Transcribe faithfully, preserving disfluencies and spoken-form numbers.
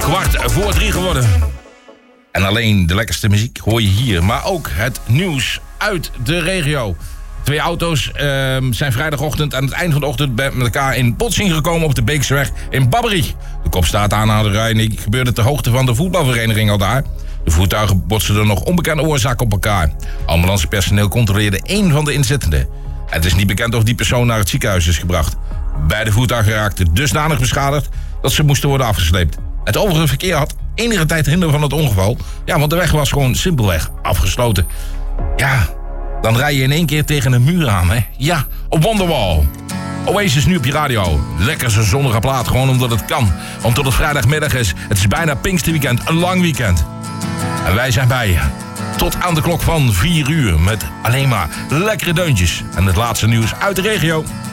kwart voor drie geworden. En alleen de lekkerste muziek hoor je hier. Maar ook het nieuws uit de regio. Twee auto's uh, zijn vrijdagochtend aan het eind van de ochtend met elkaar in botsing gekomen op de Beekseweg in Babberich. De kop staat aanhouderij gebeurde ter hoogte van de voetbalvereniging al daar. De voertuigen botsten door nog onbekende oorzaak op elkaar. Ambulancepersoneel controleerde één van de inzittenden. Het is niet bekend of die persoon naar het ziekenhuis is gebracht. Beide voertuigen raakten dusdanig beschadigd dat ze moesten worden afgesleept. Het overige verkeer had enige tijd hinder van het ongeval. Ja, want de weg was gewoon simpelweg afgesloten. Ja, dan rij je in één keer tegen een muur aan, hè? Ja, op Wonderwall. Oasis nu op je radio. Lekker zo'n zonnige plaat, gewoon omdat het kan. Omdat het vrijdagmiddag is. Het is bijna Pinksterweekend, een lang weekend. En wij zijn bij je. Tot aan de klok van vier uur met alleen maar lekkere deuntjes. En het laatste nieuws uit de regio.